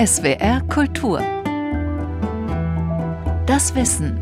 SWR Kultur. Das Wissen.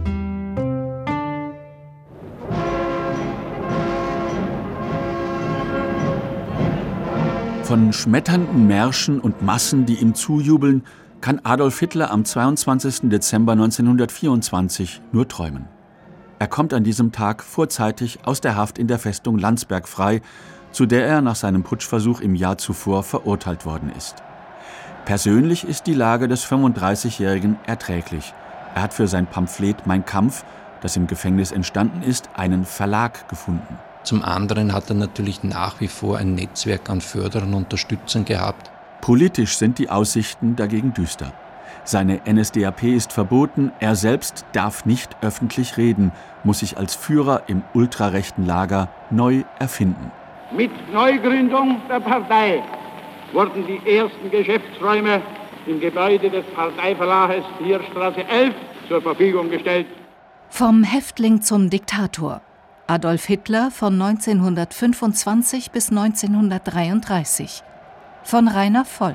Von schmetternden Märschen und Massen, die ihm zujubeln, kann Adolf Hitler am 22. Dezember 1924 nur träumen. Er kommt an diesem Tag vorzeitig aus der Haft in der Festung Landsberg frei, zu der er nach seinem Putschversuch im Jahr zuvor verurteilt worden ist. Persönlich ist die Lage des 35-Jährigen erträglich. Er hat für sein Pamphlet Mein Kampf, das im Gefängnis entstanden ist, einen Verlag gefunden. Zum anderen hat er natürlich nach wie vor ein Netzwerk an Förderern und Unterstützern gehabt. Politisch sind die Aussichten dagegen düster. Seine NSDAP ist verboten, er selbst darf nicht öffentlich reden, muss sich als Führer im ultrarechten Lager neu erfinden. Mit Neugründung der Partei wurden die ersten Geschäftsräume im Gebäude des Parteiverlages Heerstraße 11 zur Verfügung gestellt. Vom Häftling zum Diktator. Adolf Hitler von 1925 bis 1933. Von Rainer Volk.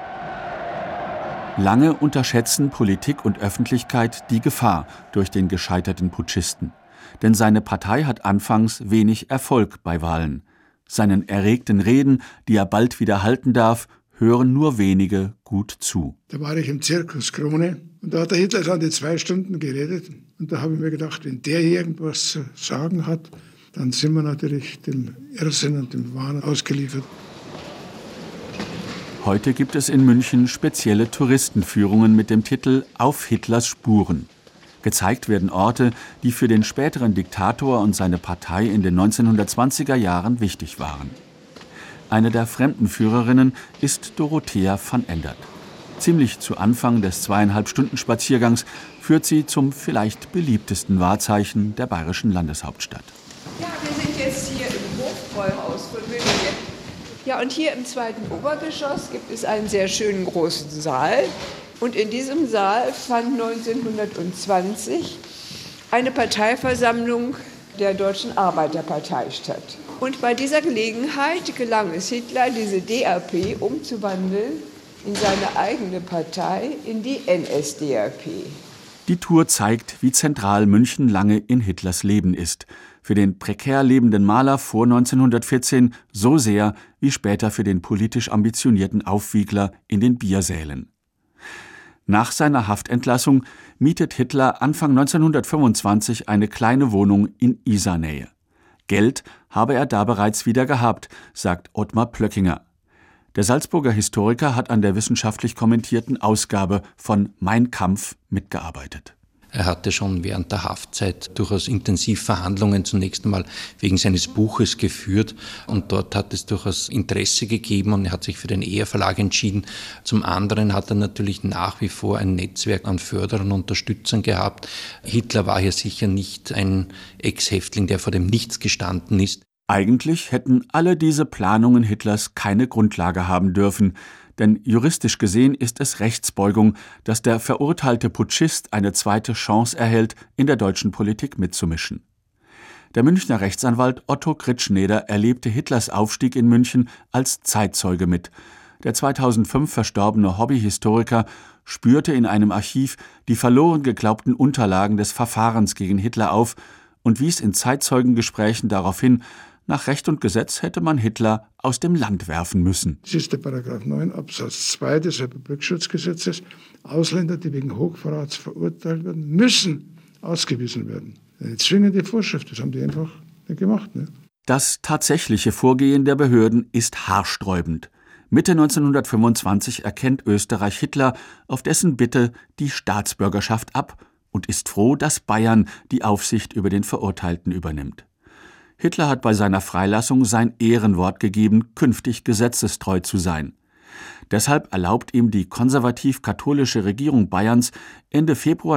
Lange unterschätzen Politik und Öffentlichkeit die Gefahr durch den gescheiterten Putschisten. Denn seine Partei hat anfangs wenig Erfolg bei Wahlen. Seinen erregten Reden, die er bald wieder halten darf, hören nur wenige gut zu. Da war ich im Zirkus Krone und da hat der Hitler schon die 2 Stunden geredet. Und da habe ich mir gedacht, wenn der irgendwas zu sagen hat, dann sind wir natürlich dem Irrsinn und dem Wahn ausgeliefert. Heute gibt es in München spezielle Touristenführungen mit dem Titel Auf Hitlers Spuren. Gezeigt werden Orte, die für den späteren Diktator und seine Partei in den 1920er Jahren wichtig waren. Eine der Fremdenführerinnen ist Dorothea van Endert. Ziemlich zu Anfang des 2,5-Stunden-Spaziergangs führt sie zum vielleicht beliebtesten Wahrzeichen der bayerischen Landeshauptstadt. Ja, wir sind jetzt hier im Hofbräuhaus von München. Ja, und hier im 2. Obergeschoss gibt es einen sehr schönen großen Saal. Und in diesem Saal fand 1920 eine Parteiversammlung der Deutschen Arbeiterpartei statt. Und bei dieser Gelegenheit gelang es Hitler, diese DAP umzuwandeln in seine eigene Partei, in die NSDAP. Die Tour zeigt, wie zentral München lange in Hitlers Leben ist. Für den prekär lebenden Maler vor 1914 so sehr wie später für den politisch ambitionierten Aufwiegler in den Biersälen. Nach seiner Haftentlassung mietet Hitler Anfang 1925 eine kleine Wohnung in Isarnähe. Geld habe er da bereits wieder gehabt, sagt Ottmar Plöckinger. Der Salzburger Historiker hat an der wissenschaftlich kommentierten Ausgabe von Mein Kampf mitgearbeitet. Er hatte schon während der Haftzeit durchaus intensiv Verhandlungen zunächst einmal wegen seines Buches geführt und dort hat es durchaus Interesse gegeben und er hat sich für den EHR-Verlag entschieden. Zum anderen hat er natürlich nach wie vor ein Netzwerk an Förderern und Unterstützern gehabt. Hitler war hier sicher nicht ein Ex-Häftling, der vor dem Nichts gestanden ist. Eigentlich hätten alle diese Planungen Hitlers keine Grundlage haben dürfen. Denn juristisch gesehen ist es Rechtsbeugung, dass der verurteilte Putschist eine zweite Chance erhält, in der deutschen Politik mitzumischen. Der Münchner Rechtsanwalt Otto Kritschneder erlebte Hitlers Aufstieg in München als Zeitzeuge mit. Der 2005 verstorbene Hobbyhistoriker spürte in einem Archiv die verloren geglaubten Unterlagen des Verfahrens gegen Hitler auf und wies in Zeitzeugengesprächen darauf hin, nach Recht und Gesetz hätte man Hitler aus dem Land werfen müssen. Das ist der § 9 Absatz 2 des Republikschutzgesetzes. Ausländer, die wegen Hochverrats verurteilt werden, müssen ausgewiesen werden. Eine zwingende Vorschrift, das haben die einfach nicht gemacht. Ne? Das tatsächliche Vorgehen der Behörden ist haarsträubend. Mitte 1925 erkennt Österreich Hitler auf dessen Bitte die Staatsbürgerschaft ab und ist froh, dass Bayern die Aufsicht über den Verurteilten übernimmt. Hitler hat bei seiner Freilassung sein Ehrenwort gegeben, künftig gesetzestreu zu sein. Deshalb erlaubt ihm die konservativ-katholische Regierung Bayerns Ende Februar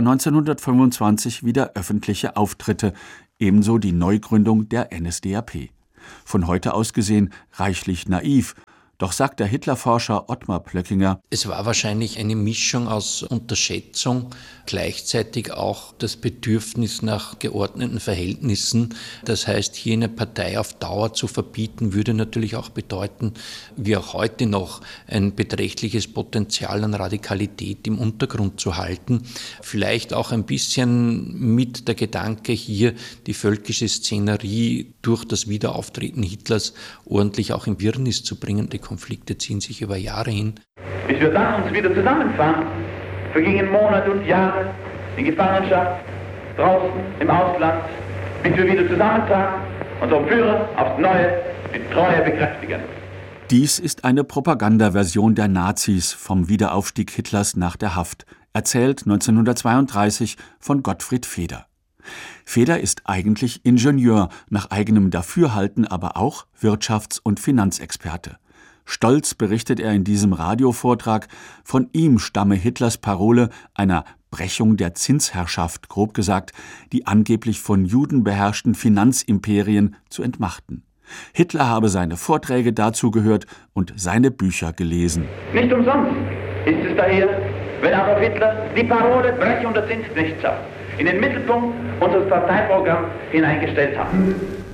1925 wieder öffentliche Auftritte, ebenso die Neugründung der NSDAP. Von heute aus gesehen reichlich naiv, Doch sagt der Hitlerforscher Ottmar Plöckinger: Es war wahrscheinlich eine Mischung aus Unterschätzung, gleichzeitig auch das Bedürfnis nach geordneten Verhältnissen. Das heißt, hier eine Partei auf Dauer zu verbieten, würde natürlich auch bedeuten, wie auch heute noch, ein beträchtliches Potenzial an Radikalität im Untergrund zu halten. Vielleicht auch ein bisschen mit der Gedanke hier, die völkische Szenerie durch das Wiederauftreten Hitlers ordentlich auch in Wirrnis zu bringen. Die Konflikte ziehen sich über Jahre hin. Bis wir dann uns wieder zusammenfanden, vergingen Monate und Jahre in Gefangenschaft, draußen, im Ausland, bis wir wieder zusammentraten, unseren Führer aufs Neue mit Treue bekräftigen. Dies ist eine Propagandaversion der Nazis vom Wiederaufstieg Hitlers nach der Haft, erzählt 1932 von Gottfried Feder. Feder ist eigentlich Ingenieur, nach eigenem Dafürhalten aber auch Wirtschafts- und Finanzexperte. Stolz berichtet er in diesem Radiovortrag, von ihm stamme Hitlers Parole einer Brechung der Zinsherrschaft, grob gesagt, die angeblich von Juden beherrschten Finanzimperien zu entmachten. Hitler habe seine Vorträge dazu gehört und seine Bücher gelesen. Nicht umsonst ist es daher, wenn Adolf Hitler die Parole Brechung der Zinsknechtschaft in den Mittelpunkt unseres Parteiprogramms hineingestellt hat.